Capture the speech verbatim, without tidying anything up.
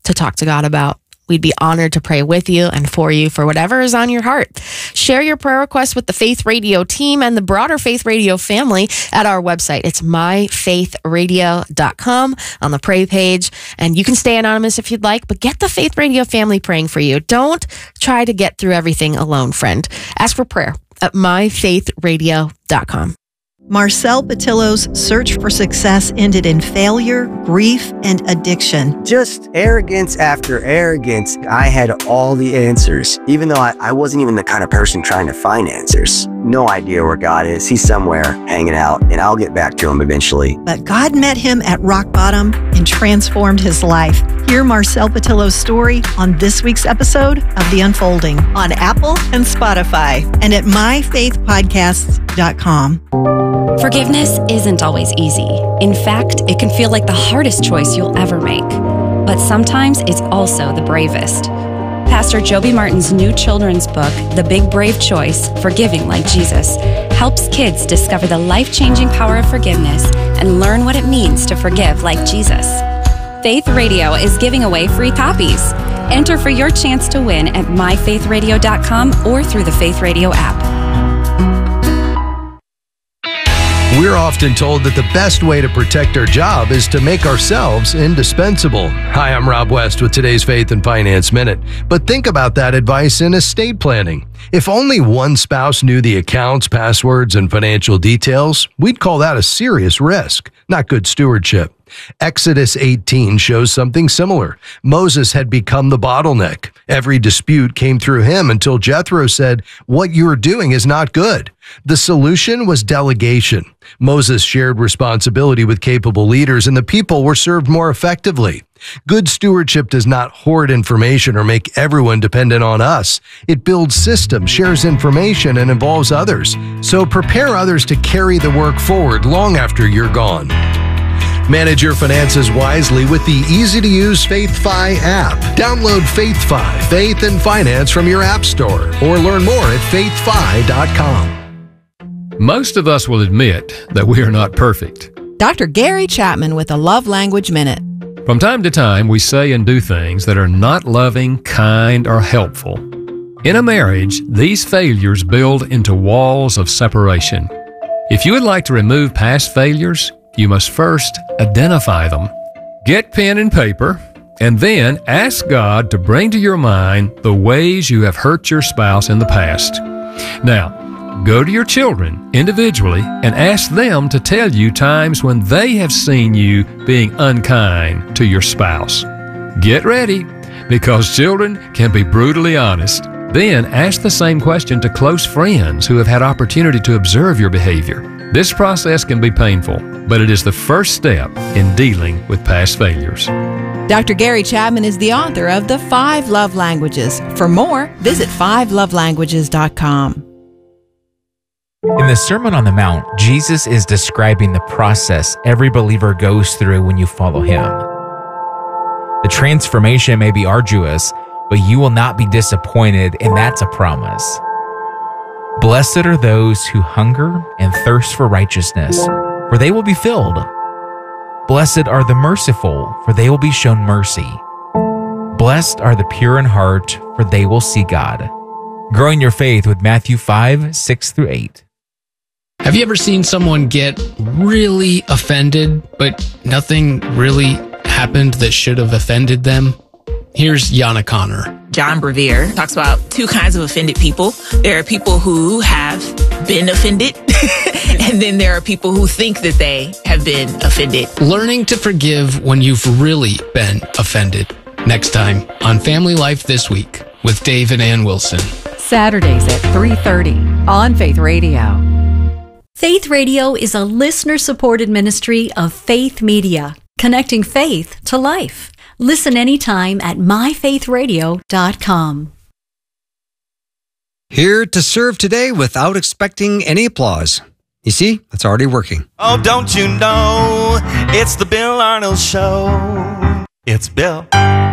to talk to God about. We'd be honored to pray with you and for you for whatever is on your heart. Share your prayer requests with the Faith Radio team and the broader Faith Radio family at our website. It's my faith radio dot com on the pray page. And you can stay anonymous if you'd like, but get the Faith Radio family praying for you. Don't try to get through everything alone, friend. Ask for prayer at my faith radio dot com. Marcel Patillo's search for success ended in failure, grief, and addiction. Just arrogance after arrogance. I had all the answers, even though I, I wasn't even the kind of person trying to find answers. No idea where God is. He's somewhere hanging out, and I'll get back to him eventually. But God met him at rock bottom and transformed his life. Hear Marcel Patillo's story on this week's episode of The Unfolding on Apple and Spotify and at my faith podcasts dot com. Forgiveness isn't always easy. In fact, it can feel like the hardest choice you'll ever make. But sometimes it's also the bravest. Pastor Joby Martin's new children's book, The Big Brave Choice, Forgiving Like Jesus, helps kids discover the life-changing power of forgiveness and learn what it means to forgive like Jesus. Faith Radio is giving away free copies. Enter for your chance to win at my faith radio dot com or through the Faith Radio app. We're often told that the best way to protect our job is to make ourselves indispensable. Hi, I'm Rob West with today's Faith and Finance Minute. But think about that advice in estate planning. If only one spouse knew the accounts, passwords, and financial details, we'd call that a serious risk, not good stewardship. Exodus eighteen shows something similar. Moses had become the bottleneck. Every dispute came through him until Jethro said, "What you are doing is not good." The solution was delegation. Moses shared responsibility with capable leaders, and the people were served more effectively. Good stewardship does not hoard information or make everyone dependent on us. It builds systems, shares information, and involves others. So prepare others to carry the work forward long after you're gone. Manage your finances wisely with the easy-to-use FaithFi app. Download FaithFi, Faith and Finance from your app store, or learn more at faith fi dot com. Most of us will admit that we are not perfect. Doctor Gary Chapman with a Love Language Minute. From time to time, we say and do things that are not loving, kind, or helpful. In a marriage, these failures build into walls of separation. If you would like to remove past failures, you must first identify them. Get pen and paper, and then ask God to bring to your mind the ways you have hurt your spouse in the past. Now, go to your children individually and ask them to tell you times when they have seen you being unkind to your spouse. Get ready, because children can be brutally honest. Then ask the same question to close friends who have had opportunity to observe your behavior. This process can be painful, but it is the first step in dealing with past failures. Doctor Gary Chapman is the author of The Five Love Languages. For more, visit five love languages dot com. In the Sermon on the Mount, Jesus is describing the process every believer goes through when you follow him. The transformation may be arduous, but you will not be disappointed, and that's a promise. Blessed are those who hunger and thirst for righteousness, for they will be filled. Blessed are the merciful, for they will be shown mercy. Blessed are the pure in heart, for they will see God. Growing your faith with Matthew five, six through eight. Have you ever seen someone get really offended, but nothing really happened that should have offended them? Here's Yana Connor. John Bevere talks about two kinds of offended people. There are people who have been offended, and then there are people who think that they have been offended. Learning to forgive when you've really been offended. Next time on Family Life This Week with Dave and Ann Wilson. Saturdays at three thirty on Faith Radio. Faith Radio is a listener-supported ministry of Faith Media, connecting faith to life. Listen anytime at my faith radio dot com. Here to serve today without expecting any applause. You see, that's already working. Oh, don't you know, it's the Bill Arnold Show. It's Bill